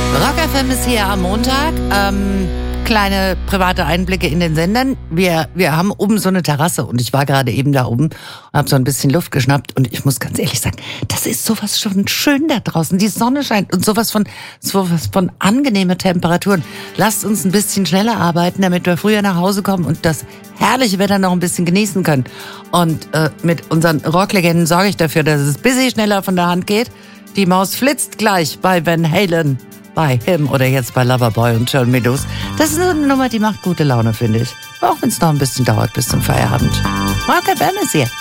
Rock FM ist hier am Montag. Kleine private Einblicke in den Sendern. Wir haben oben so eine Terrasse und ich war gerade eben da oben und habe so ein bisschen Luft geschnappt und ich muss ganz ehrlich sagen, das ist sowas schon schön da draußen. Die Sonne scheint und sowas von angenehme Temperaturen. Lasst uns ein bisschen schneller arbeiten, damit wir früher nach Hause kommen und das herrliche Wetter noch ein bisschen genießen können. Und mit unseren Rocklegenden sorge ich dafür, dass es ein bisschen schneller von der Hand geht. Die Maus flitzt gleich bei Van Halen, bei Him oder jetzt bei Loverboy und John Meadows. Das ist so eine Nummer, die macht gute Laune, finde ich. Auch wenn es noch ein bisschen dauert bis zum Feierabend. Rock FM ist hier.